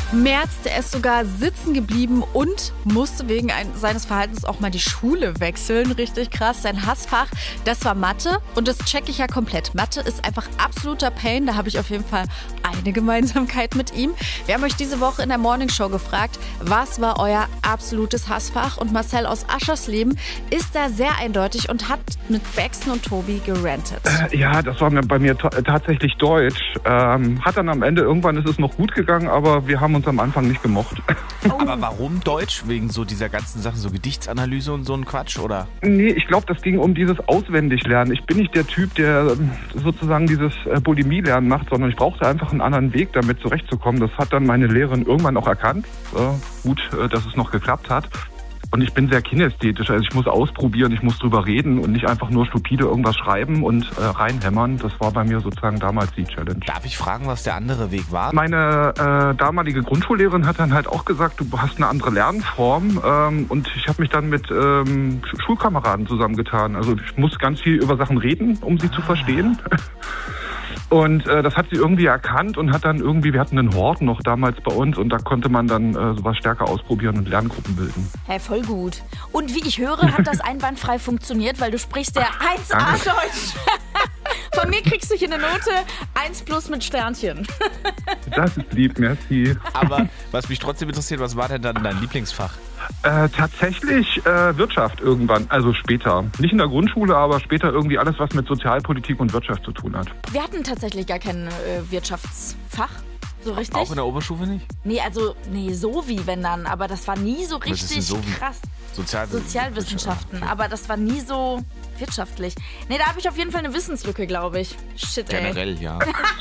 Merz, der ist sogar sitzen geblieben und musste wegen seines Verhaltens auch mal die Schule wechseln. Richtig krass. Sein Hassfach, das war Mathe und das checke ich ja komplett. Mathe ist einfach absoluter Pain. Da habe ich auf jeden Fall eine Gemeinsamkeit mit ihm. Wir haben euch diese Woche in der Morningshow gefragt, was war euer absolutes Hassfach? Und Marcel aus Aschersleben ist da sehr eindeutig und hat mit Baxen und Tobi gerantet. Ja, das war bei mir tatsächlich Deutsch. Hat dann am Ende, irgendwann ist es noch gut gegangen, aber wir haben uns am Anfang nicht gemocht. Aber warum Deutsch? Wegen so dieser ganzen Sachen, so Gedichtsanalyse und so ein Quatsch, oder? Nee, ich glaube, das ging um dieses Auswendiglernen. Ich bin nicht der Typ, der sozusagen dieses Bulimie-Lernen macht, sondern ich brauchte einfach einen anderen Weg, damit zurechtzukommen. Das hat dann meine Lehrerin irgendwann auch erkannt. Gut, dass es noch geklappt hat. Und ich bin sehr kinästhetisch, also ich muss ausprobieren, ich muss drüber reden und nicht einfach nur stupide irgendwas schreiben und reinhämmern. Das war bei mir sozusagen damals die Challenge. Darf ich fragen, was der andere Weg war? Meine damalige Grundschullehrerin hat dann halt auch gesagt, du hast eine andere Lernform und ich habe mich dann mit Schulkameraden zusammengetan. Also ich muss ganz viel über Sachen reden, um sie zu verstehen. Und das hat sie irgendwie erkannt und hat dann irgendwie, wir hatten einen Hort noch damals bei uns und da konnte man dann sowas stärker ausprobieren und Lerngruppen bilden. Hey, voll gut. Und wie ich höre, hat das einwandfrei funktioniert, weil du sprichst ja 1A Deutsch. Von mir kriegst du hier eine Note 1+ mit Sternchen. Das ist lieb, merci. Aber was mich trotzdem interessiert, was war denn dann dein Lieblingsfach? Tatsächlich Wirtschaft irgendwann, also später. Nicht in der Grundschule, aber später irgendwie alles, was mit Sozialpolitik und Wirtschaft zu tun hat. Wir hatten tatsächlich gar kein Wirtschaftsfach. So richtig? Auch in der Oberstufe nicht? Nee, so wie wenn dann, aber das war nie so richtig so krass. Sozialwissenschaften, aber das war nie so wirtschaftlich. Nee, da habe ich auf jeden Fall eine Wissenslücke, glaube ich. Shit, ey. Generell, ja.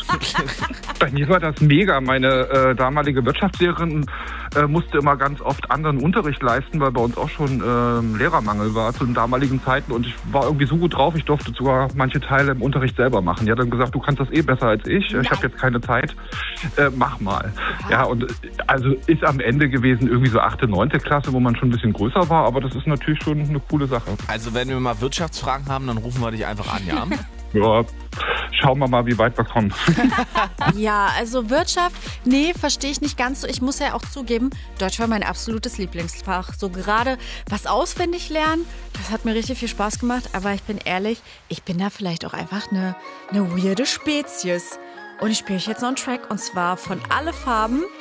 Bei mir war das mega. Meine damalige Wirtschaftslehrerin musste immer ganz oft anderen Unterricht leisten, weil bei uns auch schon Lehrermangel war zu den damaligen Zeiten. Und ich war irgendwie so gut drauf, ich durfte sogar manche Teile im Unterricht selber machen. Die hat dann gesagt, du kannst das eh besser als ich. Ich habe jetzt keine Zeit. Mach mal. Ja, und also ist am Ende gewesen irgendwie so 8., 9. Klasse, wo man schon ein bisschen größer war. Aber das ist natürlich schon eine coole Sache. Also wenn wir mal Wirtschaftsfragen haben, dann rufen wir dich einfach an, ja? Ja, schauen wir mal, wie weit wir kommen. Ja, also Wirtschaft, nee, verstehe ich nicht ganz so. Ich muss ja auch zugeben, Deutsch war mein absolutes Lieblingsfach. So gerade was auswendig lernen, das hat mir richtig viel Spaß gemacht. Aber ich bin ehrlich, ich bin da vielleicht auch einfach eine weirde Spezies. Und ich spiele euch jetzt noch einen Track und zwar von Alle Farben